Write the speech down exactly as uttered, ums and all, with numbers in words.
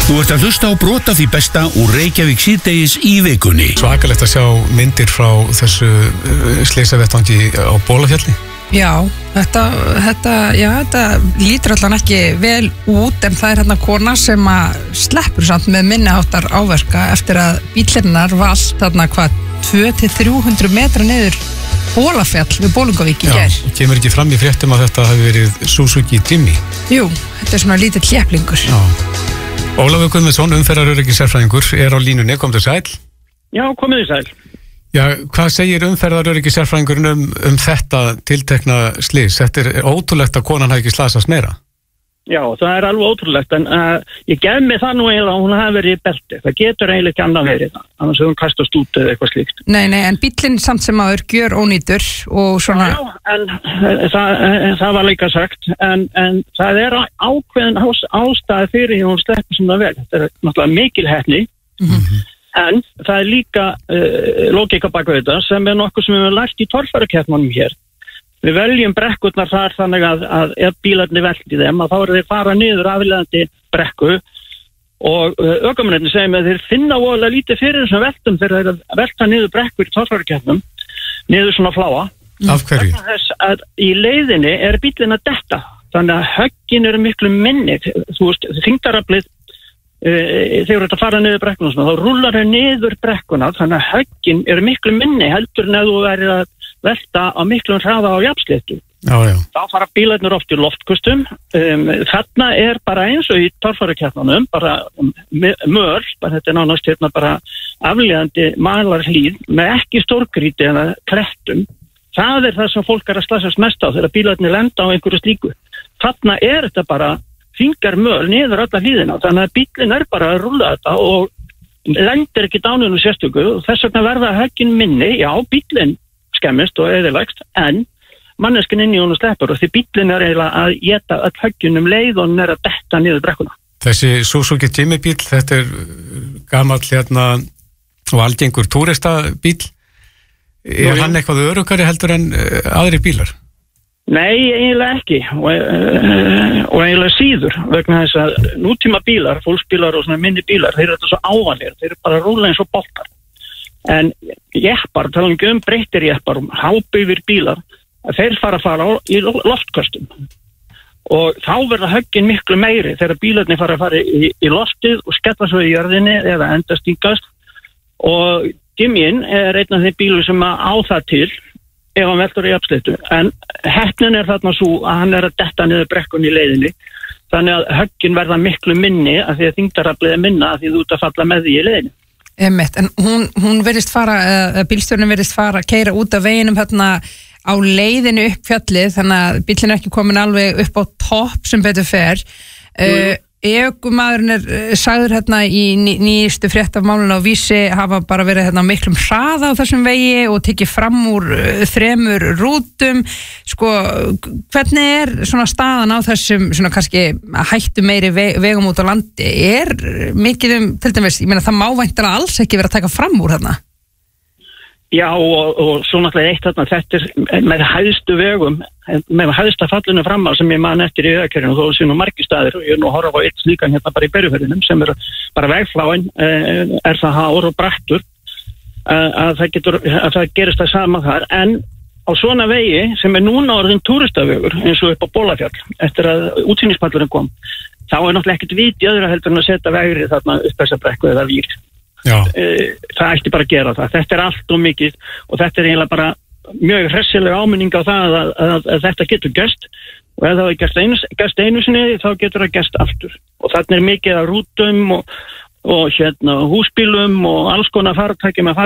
Þú ert að hlusta á brot af því besta úr Reykjavík síðdegis í vikunni. Svakalegt að sjá myndir frá þessu slysavettvangi á Bolafjalli. Já, þetta, þetta, já, þetta lítur allan ekki vel út, en það er hérna kona sem að sleppur samt með minniháttar áverka eftir að bílirnar valt þarna hvað tvö til þrjú hundruð metra niður Bolafjall við Bolungavík í gær. Já, kemur ekki fram í fréttum að þetta hafi verið Suzuki Jimny? Jú, þetta er svona lítill hlépplingur. Já. Ólafur Guðmundsson, umferðaröryggissérfræðingur, er á línunni, komdu sæl. Já, komið þið sæl. Já, hvað segir umferðaröryggissérfræðingurinn um, um þetta tiltekna slys? Þetta er ótrúlegt að konan hafi ekki slasast meira. Já, það er alveg ótrúlegt, en uh, ég gef mig það nú eiginlega að hún hafi verið í belti. Það getur eiginlega ekki annað verið það, annars hefur hún kastast út eða eitthvað slíkt. Nei, nei, en bíllinn samt sem aður gjör ónýtur og svona... Já, en uh, það, uh, það var líka sagt, en, en það er ákveðin ás, ástæði fyrir því hún sleppur svona vel. Þetta er náttúrulega mikil heppni, mm-hmm. en það er líka uh, lógika bak við þetta sem er nokkuð sem við hefum lært í torfærukeppnunum hér. Við veljum brekkurnar þar þannig að, að ef bílarnir velti þeim að þá eru þeir fara niður afleiðandi brekku og ökumennirnir segja með þeir finna voðalega lítið fyrir þessum veltum þegar þeir velta niður brekkur í torfærukeppnum niður svona fláa. Af hverju? Þess að í leiðinni er bílinn að detta, þannig að höggin eru miklu minni, þú veist, þyngdaraflið e, þegar þetta fara niður brekkuna svona, þá rúlar þeir niður brekkuna, þannig að höggin eru miklu minni heldur en ef þú verið að velta á miklum hraða á jafnsléttu. Já, já. Þá fara bílarnir oft í loftkustum. Um, þarna er bara eins og í torfærukeppnunum, bara möl, bara þetta er nánast hérna bara afleiðandi malarhlíð með ekki stórgríti eða klettum. Það er það sem fólk er að slasast mest á þegar bílarnir lenda á einhverju slíku. Þarna er þetta bara þyngar möl niður alla hlíðina, þannig að bílinn er bara að rúlla þetta og lendir ekki dáninu sérstöku og þess vegna verða höggin minni, já, bílinn skemmist og eðilegst, en manneskinn inn í honum sleppur og því bíllinn er eiginlega að geta öll höggjunum leið og hann er að detta niður brekkuna. Þessi Suzuki Jimny bíll, þetta er gamall hérna og algengur túristabíll. Er Jú, hann eitthvað öruggari heldur en aðri bílar? Nei, eiginlega ekki og, og eiginlega síður vegna þess að nútíma bílar, fólksbílar og svona minni bílar, þeir eru þetta svo ávanlegir, þeir eru bara að rúlla eins og boltar. En jeppar, tala ekki um breyttir jeppar, hábyggðir bílar, þeir fara að fara í loftköstum. Og þá verða höggin miklu meiri þegar bílarnir fara að fara í, í loftið og skella svo í jörðinni eða endastingast. Og Jimnyn er einn af þeim bílum sem á það til ef hann veldur í jafnsléttu. En heppnin er þarna svo að hann er að detta niður brekkun í leiðinni. Þannig að höggin verða miklu minni af því að þyngdaraflið er minna af því þú ert að falla með því í leiðinni. Emmett, en hún, hún verðist fara, uh, bílstjórinn verðist fara að keyra út af veginum hérna á leiðinu upp fjallið, þannig að bílinn er ekki komin alveg upp á topp sem betur fer. Uh, Ökumaðurinn er uh, sagður hérna í ný, nýjustu frétt af málinu á Vísi hafa bara verið hérna miklum hraða á þessum vegi og tekið fram úr uh, þremur rútum. Sko, hvernig er svona staðan á þessum svona kannski hættu meiri veg, vegum út á landi? Er mikið um, til dæmis, ég meina það má væntanlega alls ekki vera að taka fram úr þarna? Já, og, og svo náttúrulega eitt þarna, þetta er með hæðstu vegum, með hæðsta fallinu fram á sem ég man eftir í Vegagerðinni, þó sé nú margir staðir og ég er nú að horfa á eitt slíkan hérna bara í Berufirðinum sem er bara vegfláin, er það hár og brattur, að það, getur, að það gerist það sama þar, en á svona vegi sem er núna orðin túristavegur eins og upp á Bolafjall, eftir að útsýnispallurinn kom, þá er náttúrulega ekkert vit í öðru heldur en að setja vegri þarna upp þessa brekku eða vír. Já. Það ætti bara að gera það. Þetta er allt og mikið og þetta er eiginlega bara mjög hressilega áminning á það að, að, að, að þetta getur gerst og ef það er gerst einu, gerst einu sinni þá getur það gerst aftur og þarna er mikið af rútum og, og hérna, húsbílum og alls konar farartækjum að